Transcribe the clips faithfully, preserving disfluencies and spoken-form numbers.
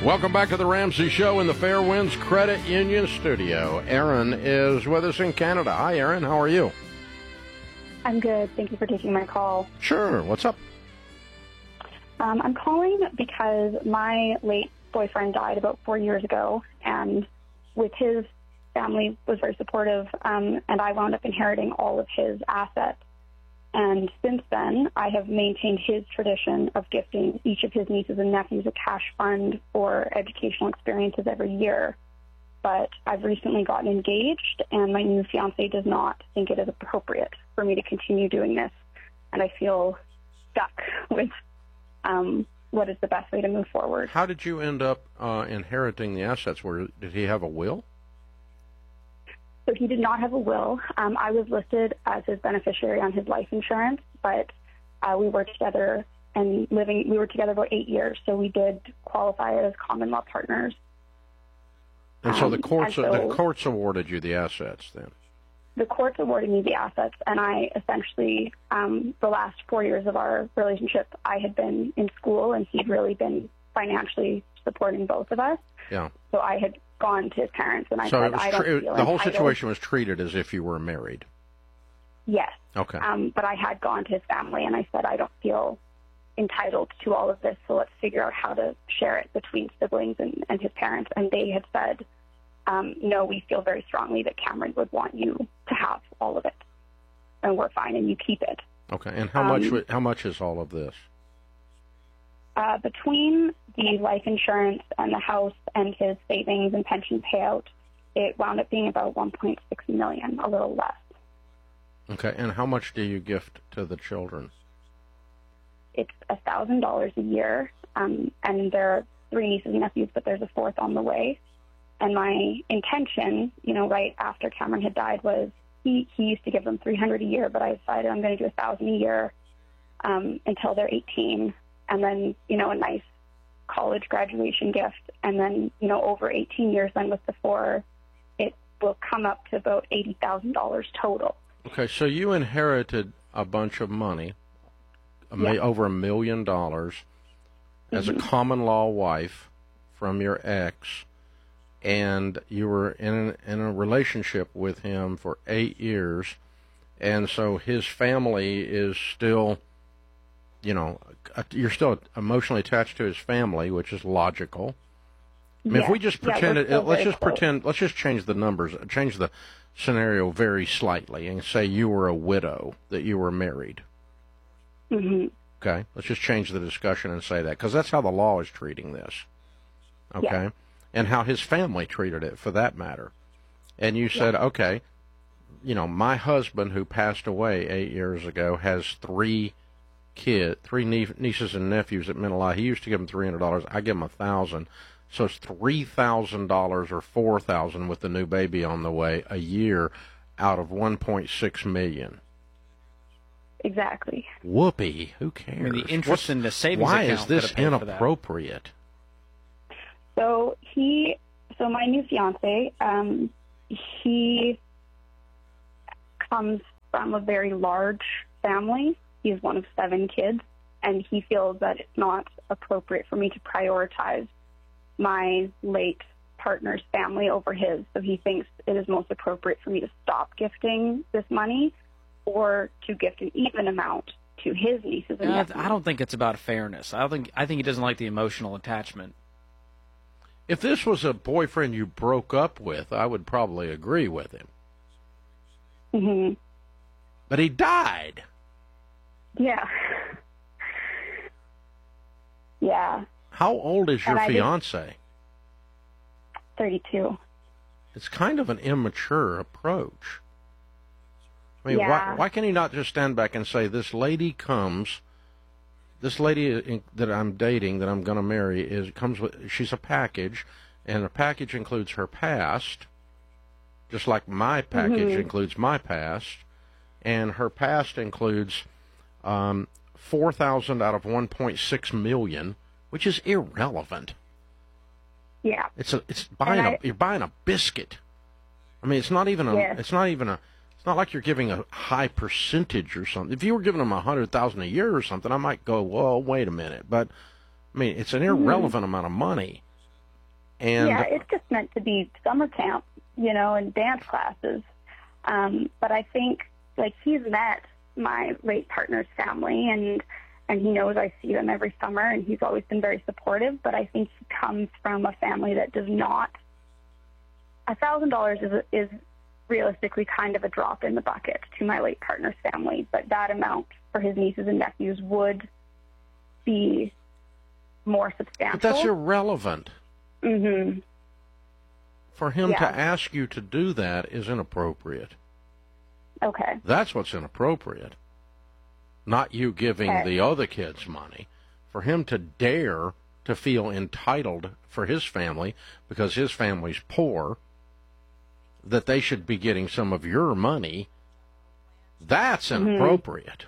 Welcome back to the Ramsey Show in the Fairwinds Credit Union studio. Aaron is with us in Canada. Hi, Aaron. How are you? I'm good. Thank you for taking my call. Sure. What's up? Um, I'm calling because my late boyfriend died about four years ago, and with his family was very supportive, um, and I wound up inheriting all of his assets. And since then, I have maintained his tradition of gifting each of his nieces and nephews a cash fund for educational experiences every year. But I've recently gotten engaged, and my new fiancé does not think it is appropriate for me to continue doing this. And I feel stuck with um, what is the best way to move forward. How did you end up uh, inheriting the assets? Where, did he have a will? So he did not have a will. Um, I was listed as his beneficiary on his life insurance, but uh, we were together and living. We were together about eight years, so we did qualify as common law partners. And so the Um, courts and so the courts awarded you the assets then. The courts awarded me the assets, and I essentially, um, the last four years of our relationship, I had been in school, and he'd really been financially supporting both of us. Yeah. So I had gone to his parents, and I So said, it was I don't tre- feel the whole entitled. situation was treated as if you were married. Yes. Okay. Um, but I had gone to his family, and I said, I don't feel entitled to all of this, so let's figure out how to share it between siblings and, and his parents. And they had said, um, no, we feel very strongly that Cameron would want you to have all of it, and we're fine, and you keep it. Okay. And how Um, much wa- how much is all of this? Uh, between the life insurance and the house and his savings and pension payout, it wound up being about one point six million dollars, a little less. Okay. And how much do you gift to the children? It's one thousand dollars a year, um, and there are three nieces and nephews, but there's a fourth on the way. And my intention, you know, right after Cameron had died was he, he used to give them three hundred dollars a year, but I decided I'm going to do one thousand dollars a year um, until they're eighteen, and then, you know, a nice college graduation gift. And then, you know, over eighteen years then with the four, it will come up to about eighty thousand dollars total. Okay. So you inherited a bunch of money, a Yeah. mi- over a million dollars, as a Mhm. common law wife from your ex, and you were in in a relationship with him for eight years, and so his family is still, you know, you're still emotionally attached to his family, which is logical. I mean, Yes. if we just Yeah, pretend we're it, still let's very just close. pretend, let's just change the numbers, change the scenario very slightly, and say you were a widow, that you were married. Mm-hmm. Okay, let's just change the discussion and say that, because that's how the law is treating this. Okay, Yeah. and how his family treated it, for that matter. And you said, Yeah. okay, you know, my husband who passed away eight years ago has three kid, three nie- nieces and nephews that meant a lot. He used to give them three hundred dollars. I give them a thousand. So it's three thousand dollars or four thousand with the new baby on the way a year out of one point six million. Exactly. Whoopee! Who cares? I mean, the interest What's- in the savings Why account is this could have paid for that. inappropriate? So he, so my new fiance, um, he comes from a very large family. He's one of seven kids, and he feels that it's not appropriate for me to prioritize my late partner's family over his. So he thinks it is most appropriate for me to stop gifting this money or to gift an even amount to his nieces and Uh, nephews. I don't think it's about fairness. I don't think I think he doesn't like the emotional attachment. If this was a boyfriend you broke up with, I would probably agree with him. Mm-hmm. But he died. Yeah. Yeah. How old is your And I just- fiance? thirty-two. It's kind of an immature approach. I mean, why, Yeah. why can he not just stand back and say, this lady comes, this lady in- that I'm dating, that I'm going to marry, is comes with, she's a package, and the package includes her past, just like my package Mhm. includes my past, and her past includes um, four thousand out of one point six million, which is irrelevant. Yeah. It's a, it's buying And a, I- you're buying a biscuit. I mean, it's not even a, Yes. it's not even a, it's not like you're giving a high percentage or something. If you were giving them a hundred thousand a year or something, I might go, well, wait a minute. But I mean, it's an irrelevant amount of money. And yeah, it's just meant to be summer camp, you know, and dance classes. Um, but I think, like, he's met my late partner's family, and and he knows I see them every summer, and he's always been very supportive. But I think he comes from a family that does not. A thousand dollars is is realistically kind of a drop in the bucket to my late partner's family, but that amount for his nieces and nephews would be more substantial. But that's irrelevant. Mm-hmm. For him Yeah. to ask you to do that is inappropriate. Okay. That's what's inappropriate. Not you giving Okay. the other kids money. For him to dare to feel entitled for his family, because his family's poor, that they should be getting some of your money, that's inappropriate.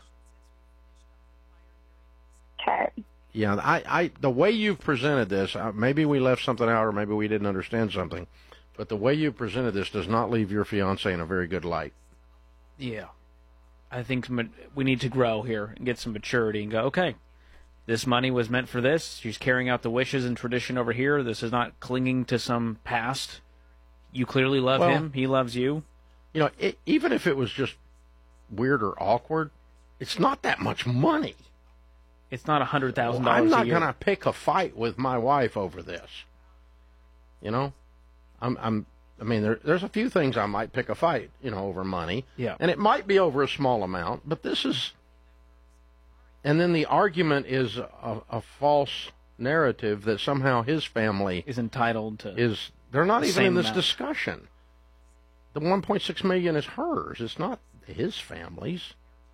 Okay. Yeah, I, I, the way you've presented this, uh, maybe we left something out or maybe we didn't understand something, but the way you've presented this does not leave your fiancé in a very good light. Yeah. I think ma- we need to grow here and get some maturity and go, okay, this money was meant for this. She's carrying out the wishes and tradition over here. This is not clinging to some past. You clearly love Well, him. He loves you. You know, it, even if it was just weird or awkward, it's not that much money. It's not one hundred thousand Well, dollars I'm a not year. going to pick a fight with my wife over this. You know, I'm, I'm, I mean, there, there's a few things I might pick a fight, you know, over money. Yeah. And it might be over a small amount, but this is, and then the argument is a, a false narrative that somehow his family Is entitled to. is, they're not the even in same this amount. discussion. The one point six million is hers. It's not his family's.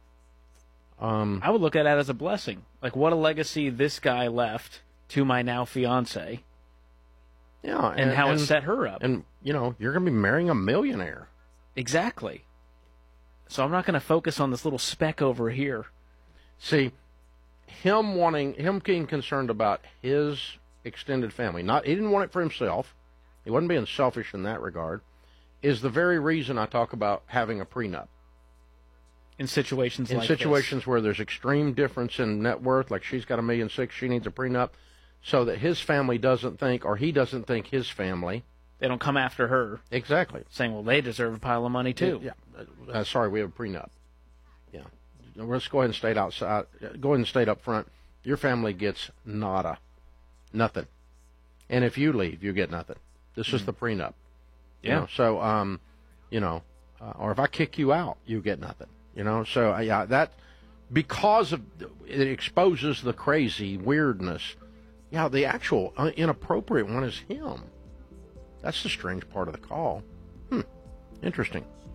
Um, I would look at it as a blessing. Like, what a legacy this guy left to my now fiance, yeah, and, and how and, it set her up. And you know, you're going to be marrying a millionaire. Exactly. So I'm not going to focus on this little speck over here. See, him wanting, him being concerned about his extended family, not, he didn't want it for himself. He wasn't being selfish in that regard, is the very reason I talk about having a prenup. In situations In like situations where there's extreme difference in net worth, like she's got a million six, she needs a prenup, so that his family doesn't think, or he doesn't think his family. this, they don't come after her Exactly. saying, well, they deserve a pile of money too. Yeah. Uh, sorry, we have a prenup. Yeah. Let's go ahead and state outside. Go ahead and state up front. Your family gets nada, nothing. And if you leave, you get nothing. This is the prenup. You Yeah. know, so, um, you know, uh, or if I kick you out, you get nothing. You know, so uh, yeah, that because of it exposes the crazy weirdness. Yeah, the actual uh, inappropriate one is him. That's the strange part of the call. Hmm. Interesting.